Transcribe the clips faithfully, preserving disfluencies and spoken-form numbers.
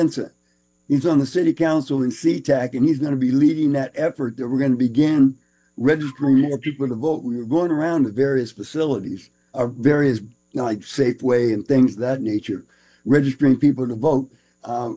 Vincent. He's on the city council in C TAC, and he's going to be leading that effort that we're going to begin registering more people to vote. We were going around to various facilities, or various like Safeway and things of that nature, registering people to vote. Uh,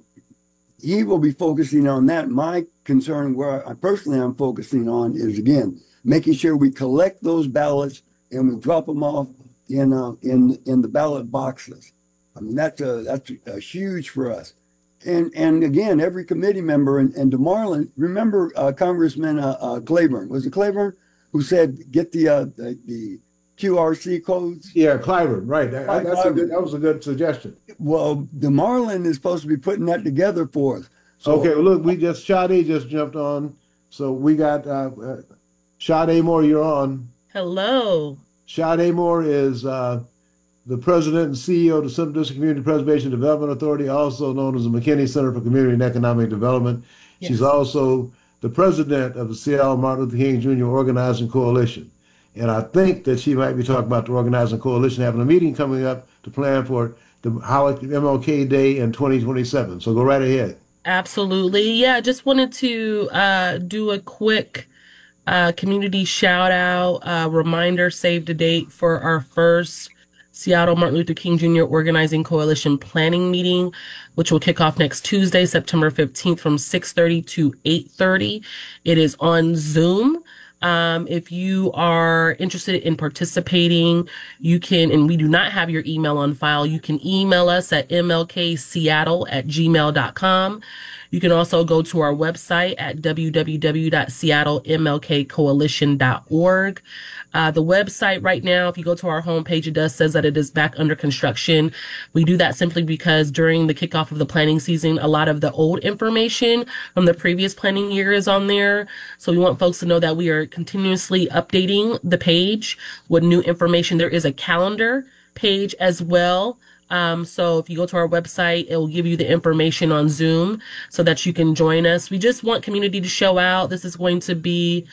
he will be focusing on that. My concern, where I personally am focusing on, is again making sure we collect those ballots and we drop them off in uh, in in the ballot boxes. I mean, that's a that's a huge for us. And and again, every committee member, and, and DeMarlin, remember uh, Congressman uh, uh, Claiborne, was it Claiborne, who said get the uh, the, the Q R C codes? Yeah, Claiborne, right. That, Right, that's a Claiborne. good, that was a good suggestion. Well, DeMarlin is supposed to be putting that together for us. So, Okay, well, look, we just, Sade just jumped on. So we got, uh, uh, Sade Moore, you're on. Hello. Sade Moore is uh, the president and C E O of the Central District Community Preservation Development Authority, also known as the McKinney Center for Community and Economic Development. Yes. She's also the president of the Seattle Martin Luther King Junior Organizing Coalition. And I think that she might be talking about the Organizing Coalition having a meeting coming up to plan for the Howard M L K Day in twenty twenty-seven. So go right ahead. Absolutely. Yeah, just wanted to uh, do a quick uh, community shout out, uh, reminder, save the date for our first Seattle Martin Luther King Junior Organizing Coalition planning meeting, which will kick off next Tuesday, September fifteenth from six thirty to eight thirty. It is on Zoom. Um, if you are interested in participating, you can, and we do not have your email on file, you can email us at m l k seattle at gmail dot com. You can also go to our website at w w w dot seattle m l k coalition dot org. Uh, the website right now, if you go to our homepage, it does says that it is back under construction. We do that simply because during the kickoff of the planning season, a lot of the old information from the previous planning year is on there. So we want folks to know that we are continuously updating the page with new information. There is a calendar page as well. Um, so if you go to our website, it will give you the information on Zoom so that you can join us. We just want community to show out. This is going to be,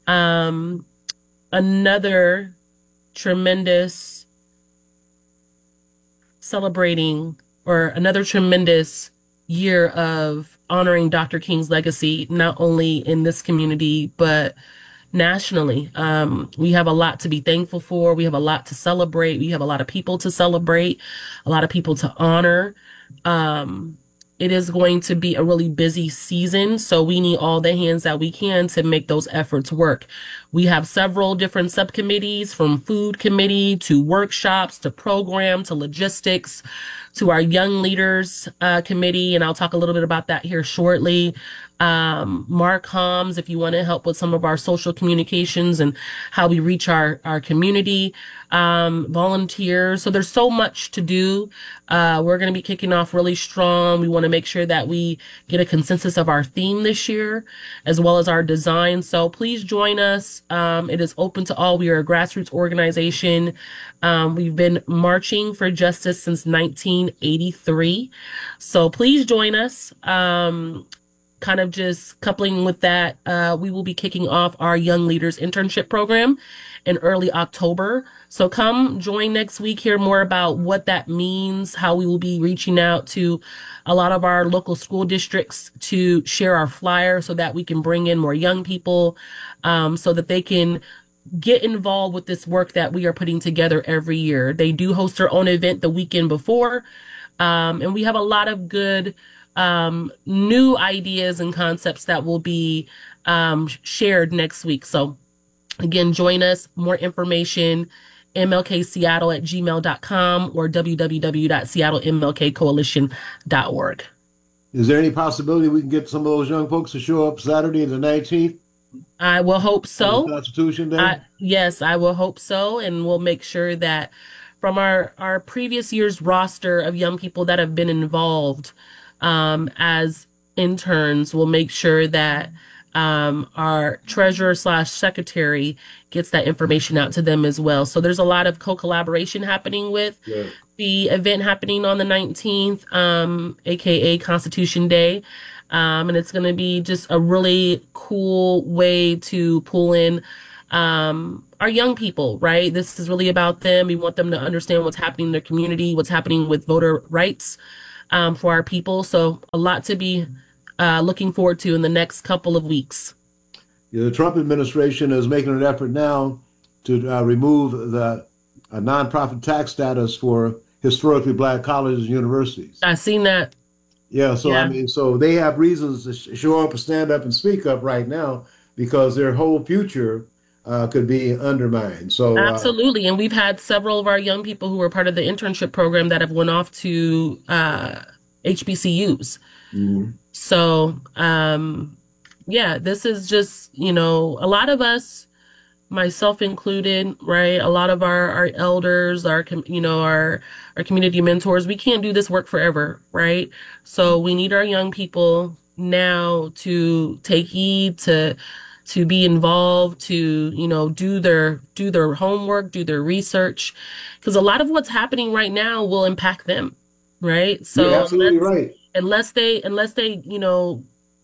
um, another tremendous celebrating or another tremendous year of honoring Doctor King's legacy, not only in this community, but nationally. Um, we have a lot to be thankful for. We have a lot to celebrate. We have a lot of people to celebrate, a lot of people to honor. Um, It is going to be a really busy season, so we need all the hands that we can to make those efforts work. We have several different subcommittees, from food committee to workshops to program to logistics to our young leaders uh, committee, and I'll talk a little bit about that here shortly. Um, Mark Homs, if you want to help with some of our social communications and how we reach our, our community, um, volunteers. So there's so much to do. Uh, we're going to be kicking off really strong. We want to make sure that we get a consensus of our theme this year, as well as our design. So please join us. Um, it is open to all. We are a grassroots organization. Um, we've been marching for justice since nineteen eighty-three. So please join us. Um, Kind of just coupling with that, uh, we will be kicking off our Young Leaders Internship Program in early October. So come join next week, hear more about what that means, how we will be reaching out to a lot of our local school districts to share our flyer so that we can bring in more young people, um, so that they can get involved with this work that we are putting together every year. They do host their own event the weekend before, um, and we have a lot of good um, new ideas and concepts that will be um, shared next week. So again, join us. More information, m l k seattle at gmail dot com or w w w dot seattle m l k coalition dot org. Is there any possibility we can get some of those young folks to show up Saturday the nineteenth? I will hope so. Constitution Day? I, yes, I will hope so. And we'll make sure that from our, our previous year's roster of young people that have been involved um, as interns, we'll make sure that um, our treasurer slash secretary gets that information out to them as well. So there's a lot of co-collaboration happening with Yeah. the event happening on the nineteenth, um, aka Constitution Day. Um, and it's going to be just a really cool way to pull in um, our young people, right? This is really about them. We want them to understand what's happening in their community, what's happening with voter rights, um, for our people. So a lot to be uh, looking forward to in the next couple of weeks. The Trump administration is making an effort now to uh, remove the uh, nonprofit tax status for historically black colleges and universities. I've seen that. Yeah, so Yeah. I mean, so they have reasons to sh- show up and stand up and speak up right now because their whole future uh, could be undermined. So uh, Absolutely. And we've had several of our young people who were part of the internship program that have went off to uh, H B C Us. mhm. So, um, yeah, this is just, you know, a lot of us, myself included, right? A lot of our, our elders, our, com- you know, our, our community mentors, we can't do this work forever, right? So we need our young people now to take heed, to, to be involved, to, you know, do their, do their homework, do their research, because a lot of what's happening right now will impact them, right? So You're absolutely let's- right. unless they, unless they, you know,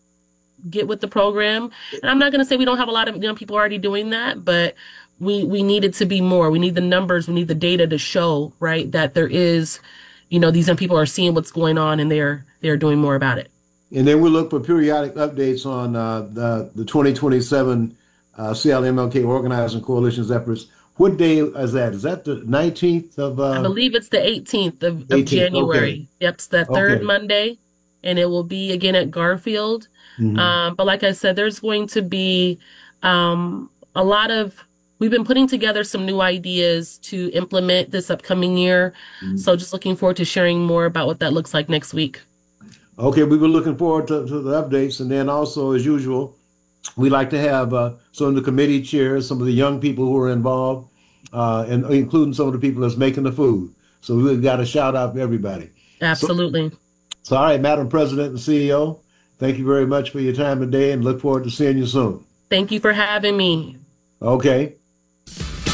get with the program. And I'm not going to say we don't have a lot of young people already doing that, but we we need it to be more. We need the numbers, we need the data to show, right, that there is, you know, these young people are seeing what's going on and they're they're doing more about it. And then we look for periodic updates on uh, the, the twenty twenty-seven uh, C L M L K Organizing Coalition's efforts. What day is that? Is that the nineteenth of? Uh, I believe it's the eighteenth of, of eighteenth, January. okay. Yep, it's the third Okay. Monday, and it will be again at Garfield. Mhm. Um, but like I said, there's going to be um, a lot of, we've been putting together some new ideas to implement this upcoming year. Mhm. So just looking forward to sharing more about what that looks like next week. Okay, we were looking forward to, to the updates, and then also, as usual, we like to have uh, some of the committee chairs, some of the young people who are involved, uh, and including some of the people that's making the food. So we've got to shout out to everybody. Absolutely. So, all right, Madam President and C E O, thank you very much for your time today, and look forward to seeing you soon. Thank you for having me. Okay.